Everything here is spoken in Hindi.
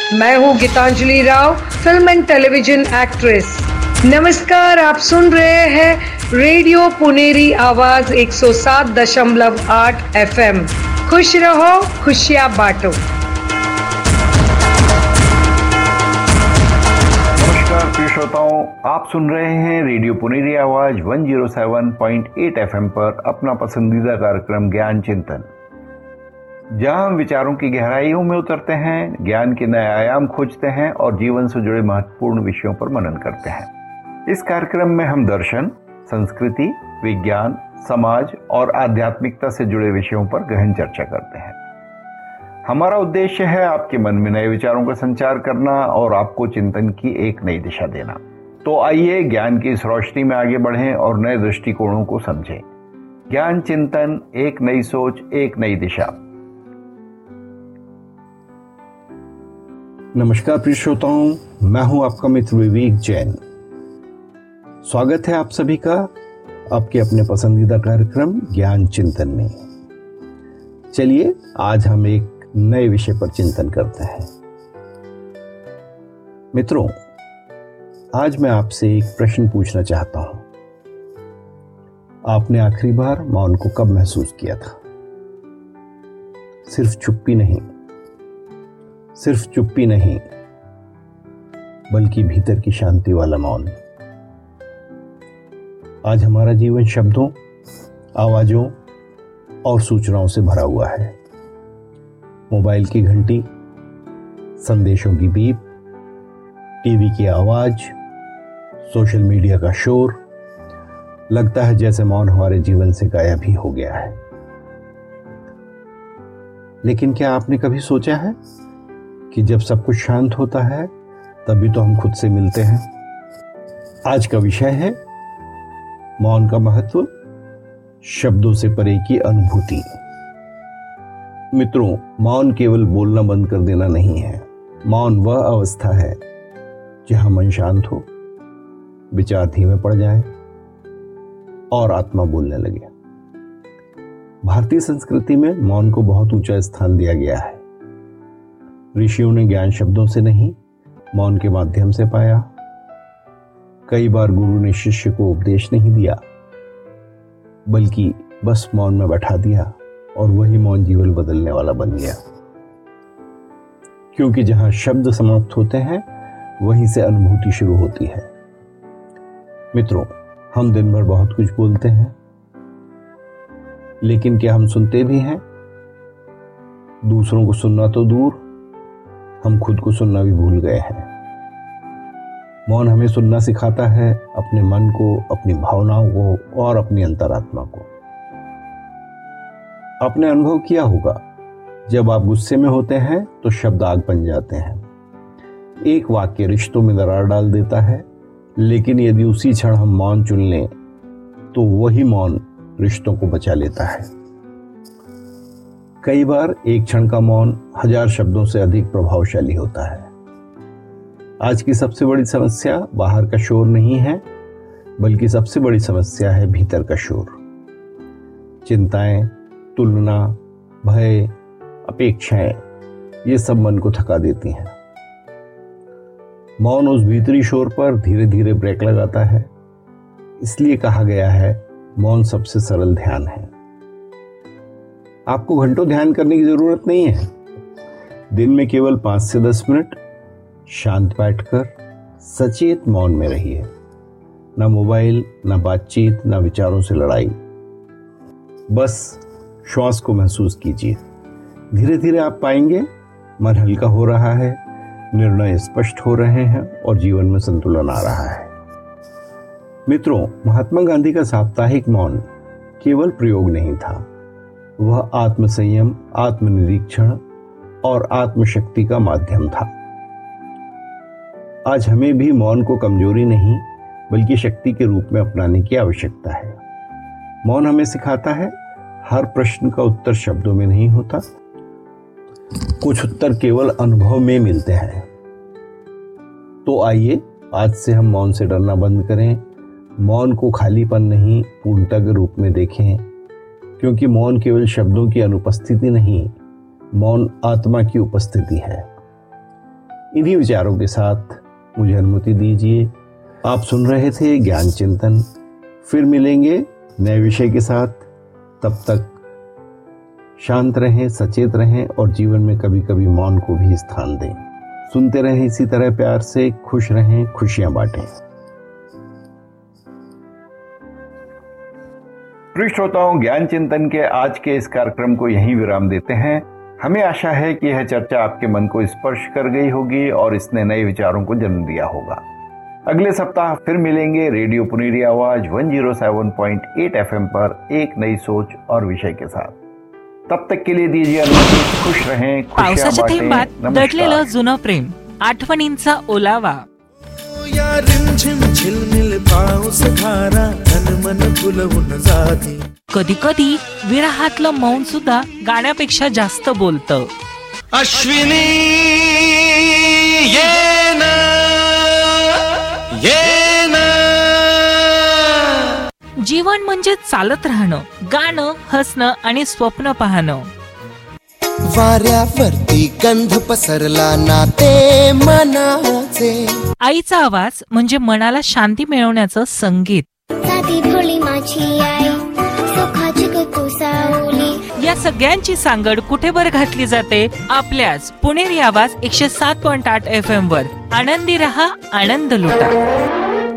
मैं हूँ Geetanjali Rao, film and television actress. नमस्कार, आप सुन रहे हैं रेडियो पुनेरी आवाज 107.8 FM। खुश रहो, खुशियाँ बांटो। नमस्कार प्रिय श्रोताओं, आप सुन रहे हैं रेडियो पुनेरी आवाज 107.8 FM पर अपना पसंदीदा कार्यक्रम ज्ञान चिंतन, जहां हम विचारों की गहराइयों में उतरते हैं, ज्ञान के नए आयाम खोजते हैं और जीवन से जुड़े महत्वपूर्ण विषयों पर मनन करते हैं। इस कार्यक्रम में हम दर्शन, संस्कृति, विज्ञान, समाज और आध्यात्मिकता से जुड़े विषयों पर गहन चर्चा करते हैं। हमारा उद्देश्य है आपके मन में नए विचारों का संचार करना और आपको चिंतन की एक नई दिशा देना। तो आइए ज्ञान की इस रोशनी में आगे बढ़ें और नए दृष्टिकोणों को समझें। ज्ञान चिंतन, एक नई सोच, एक नई दिशा। नमस्कार प्रिय श्रोताओं, मैं हूं आपका मित्र विवेक जैन। स्वागत है आप सभी का आपके अपने पसंदीदा कार्यक्रम ज्ञान चिंतन में। चलिए आज हम एक नए विषय पर चिंतन करते हैं। मित्रों, आज मैं आपसे एक प्रश्न पूछना चाहता हूं। आपने आखिरी बार मौन को कब महसूस किया था? सिर्फ चुप्पी नहीं, बल्कि भीतर की शांति वाला मौन। आज हमारा जीवन शब्दों, आवाजों और सूचनाओं से भरा हुआ है। मोबाइल की घंटी, संदेशों की बीप, टीवी की आवाज, सोशल मीडिया का शोर, लगता है जैसे मौन हमारे जीवन से गायब ही हो गया है। लेकिन क्या आपने कभी सोचा है कि जब सब कुछ शांत होता है तभी तो हम खुद से मिलते हैं? आज का विषय है मौन का महत्व, शब्दों से परे की अनुभूति। मित्रों, मौन केवल बोलना बंद कर देना नहीं है। मौन वह अवस्था है जहां मन शांत हो, विचार धीमे पड़ जाए और आत्मा बोलने लगे। भारतीय संस्कृति में मौन को बहुत ऊंचा स्थान दिया गया है। ऋषियों ने ज्ञान शब्दों से नहीं, मौन के माध्यम से पाया। कई बार गुरु ने शिष्य को उपदेश नहीं दिया, बल्कि बस मौन में बैठा दिया और वही मौन जीवन बदलने वाला बन गया। क्योंकि जहां शब्द समाप्त होते हैं, वहीं से अनुभूति शुरू होती है। मित्रों, हम दिन भर बहुत कुछ बोलते हैं, लेकिन क्या हम सुनते भी हैं? दूसरों को सुनना तो दूर, हम खुद को सुनना भी भूल गए हैं। मौन हमें सुनना सिखाता है, अपने मन को, अपनी भावनाओं को और अपनी अंतरात्मा को। आपने अनुभव किया होगा, जब आप गुस्से में होते हैं तो शब्द आग बन जाते हैं। एक वाक्य रिश्तों में दरार डाल देता है, लेकिन यदि उसी क्षण हम मौन चुन लें तो वही मौन रिश्तों को बचा लेता है। कई बार एक क्षण का मौन 1000 शब्दों से अधिक प्रभावशाली होता है। आज की सबसे बड़ी समस्या बाहर का शोर नहीं है, बल्कि सबसे बड़ी समस्या है भीतर का शोर। चिंताएं, तुलना, भय, अपेक्षाएं, ये सब मन को थका देती हैं। मौन उस भीतरी शोर पर धीरे धीरे ब्रेक लगाता है। इसलिए कहा गया है, मौन सबसे सरल ध्यान है। आपको घंटों ध्यान करने की जरूरत नहीं है। दिन में केवल 5 से 10 मिनट शांत बैठकर सचेत मौन में रहिए। ना मोबाइल, ना बातचीत, ना विचारों से लड़ाई। बस श्वास को महसूस कीजिए। धीरे धीरे आप पाएंगे मन हल्का हो रहा है, निर्णय स्पष्ट हो रहे हैं और जीवन में संतुलन आ रहा है। मित्रों, महात्मा गांधी का साप्ताहिक मौन केवल प्रयोग नहीं था, वह आत्मसंयम, आत्मनिरीक्षण और आत्मशक्ति का माध्यम था। आज हमें भी मौन को कमजोरी नहीं, बल्कि शक्ति के रूप में अपनाने की आवश्यकता है। मौन हमें सिखाता है, हर प्रश्न का उत्तर शब्दों में नहीं होता, कुछ उत्तर केवल अनुभव में मिलते हैं। तो आइए आज से हम मौन से डरना बंद करें। मौन को खालीपन नहीं, पूर्णता के रूप में देखें, क्योंकि मौन केवल शब्दों की अनुपस्थिति नहीं, मौन आत्मा की उपस्थिति है। इन्हीं विचारों के साथ मुझे अनुमति दीजिए। आप सुन रहे थे ज्ञान चिंतन। फिर मिलेंगे नए विषय के साथ। तब तक शांत रहें, सचेत रहें और जीवन में कभी कभी मौन को भी स्थान दें। सुनते रहें इसी तरह प्यार से, खुश रहें, खुशियां बांटें। प्रिय श्रोताओं, ज्ञान चिंतन के आज के इस कार्यक्रम को यहीं विराम देते हैं। हमें आशा है कि यह चर्चा आपके मन को स्पर्श कर गई होगी और इसने नए विचारों को जन्म दिया होगा। अगले सप्ताह फिर मिलेंगे रेडियो पुनेरी आवाज 107.8 FM पर एक नई सोच और विषय के साथ। तब तक के लिए दीजिए अनुमति। खुश रहें, पावसाच्या थेंबात दडलेलं जुनं प्रेम, आठवणींचा ओलावा। या रिमझिम झिलमिल पाऊस धारा तन मन फुलवून जाते। कधी कधी विरहातलं मौन सुद्धा गाण्यापेक्षा जास्त बोलतं। अश्विनी ये ना जीवन म्हणजे चालत राहणं, गाणं, हसणं आणि स्वप्न पाहणं। वाऱ्यावरती गंध पसरला ना ते मनाचे। आईचा आवाज म्हणजे मनाला शांती मिळवण्याचं संगीत। साधी भोळी माझी आई, सुखाची तू सावली। या सगळ्यांची सांगड कुठे बर घातली जाते? आपल्याच पुणेरी आवाज 107.8 FM वर। आनंदी रहा, आनंद लुटा।